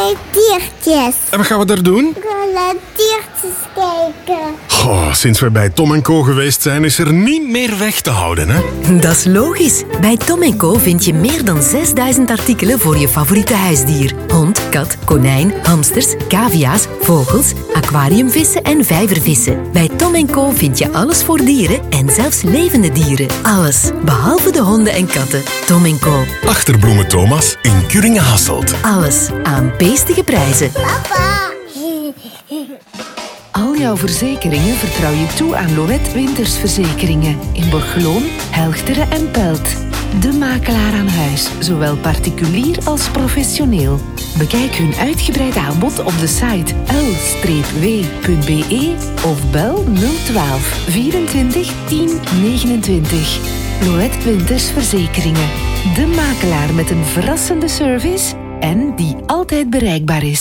bij diertjes. En wat gaan we daar doen? Ik wil naar diertjes kijken. Oh, sinds we bij Tom & Co geweest zijn, is er niet meer weg te houden, hè? Dat is logisch. Bij Tom & Co vind je meer dan 6000 artikelen voor je favoriete huisdier. Hond, kat, konijn, hamsters, cavia's, vogels, aquariumvissen en vijvervissen. Bij Tom & Co vind je alles voor dieren en zelfs levende dieren. Alles, behalve de honden en katten. Tom & Co. Achterbloemen Thomas in Kuringen-Hasselt. Alles aan beestige prijzen. Papa. Al jouw verzekeringen vertrouw je toe aan Lorette Wintersverzekeringen in Borgeloon, Helchteren en Pelt. De makelaar aan huis, zowel particulier als professioneel. Bekijk hun uitgebreid aanbod op de site l-w.be of bel 012 24 10 29. Lorette Wintersverzekeringen. De makelaar met een verrassende service en die altijd bereikbaar is.